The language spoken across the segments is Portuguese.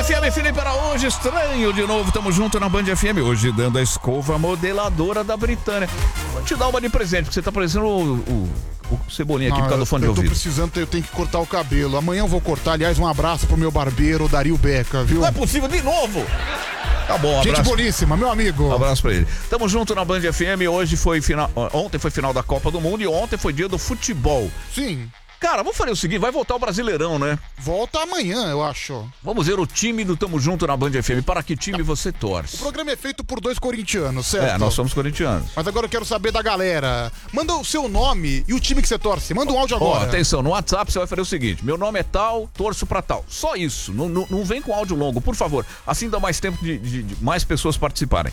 FM, Felipe Araújo, estranho de novo, tamo junto na Band FM, hoje dando a escova modeladora da Britânia. Vou te dar uma de presente, porque você tá parecendo o Cebolinha aqui por causa do fone de ouvido. Eu tô precisando, eu tenho que cortar o cabelo. Amanhã eu vou cortar, aliás, um abraço pro meu barbeiro, Dario Beca, viu? Não é possível, de novo! Tá bom, abraço. Gente boníssima, meu amigo. Abraço pra ele. Tamo junto na Band FM, hoje foi final, ontem foi final da Copa do Mundo e ontem foi dia do futebol. Sim. Cara, vamos fazer o seguinte, vai voltar o Brasileirão, né? Volta amanhã, eu acho. Vamos ver o time do Tamo Junto na Band FM. Para que time você torce? O programa é feito por 2 corintianos, certo? Nós somos corintianos. Mas agora eu quero saber da galera. Manda o seu nome e o time que você torce. Manda um áudio agora. Atenção, no WhatsApp você vai fazer o seguinte: meu nome é tal, torço pra tal. Só isso. Não vem com áudio longo, por favor. Assim dá mais tempo de mais pessoas participarem.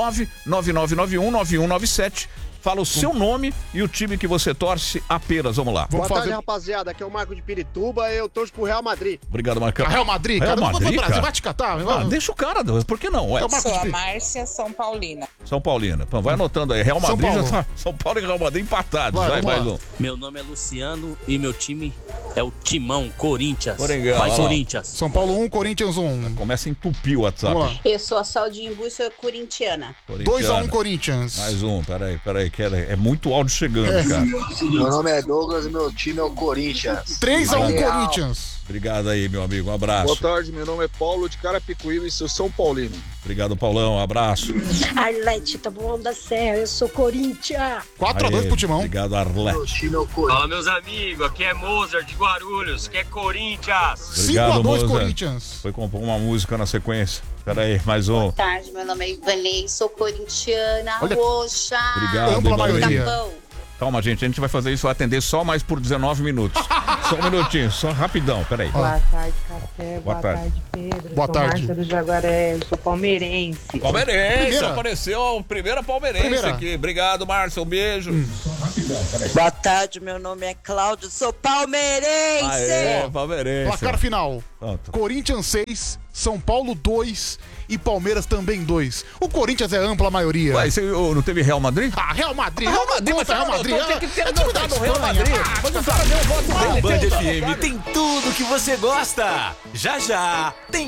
999919197. Fala o seu nome e o time que você torce apenas. Vamos lá. Boa tarde, rapaziada. Aqui é o Marco de Pirituba. Eu torço pro Real Madrid. Obrigado, Marcão. Real Madrid, cara. Real Madrid, Brasil, cara. vai te catar. Deixa o cara, por que não? Eu sou a Márcia São Paulina. São Paulina. Vai anotando aí. Real Madrid, São Paulo e Real Madrid empatados. Vai mais um. Meu nome é Luciano e meu time é o Timão, Corinthians. Vai, Corinthians. São Paulo 1, Corinthians 1. Começa a entupir o WhatsApp. Eu sou a Saldinho e sou corintiana. 2-1 Corinthians. Mais um, peraí, que é muito áudio chegando, cara. Meu nome é Douglas e meu time é o Corinthians. 3-1 Corinthians. Obrigado aí, meu amigo, um abraço. Boa tarde, meu nome é Paulo de Carapicuíba e sou São Paulino. Obrigado, Paulão, um abraço. Arlete, tá bom da Serra, eu sou Corinthians. 4-2 pro Timão. Obrigado, Arlete. Fala, meus amigos, aqui é Mozart de Guarulhos, que é Corinthians. 5-2 Corinthians. Foi compor uma música na sequência. Pera aí, mais um. Boa tarde, meu nome é Ivanei, sou corintiana, roxa. Obrigado, ampla maioria. Calma, gente, a gente vai fazer isso, vai atender só mais por 19 minutos. Só um minutinho, só rapidão, peraí. Boa tarde, Café. Boa tarde, Pedro. Boa tarde. Márcia do Jaguaré, eu sou palmeirense. Palmeirense, apareceu a primeira palmeirense aqui. Obrigado, Márcia, um beijo. Só rapidão, peraí. Boa tarde, meu nome é Cláudio, sou palmeirense. Palmeirense. Placar final. Pronto. Corinthians 6, São Paulo 2 e Palmeiras também 2. O Corinthians é ampla maioria. Ué, você não teve Real Madrid? Real Madrid. Real Madrid, Real Madrid. Tem que ter anotado o Real Madrid. Mas o cara deu o voto dele. Band FM tem tudo que você gosta. Já tem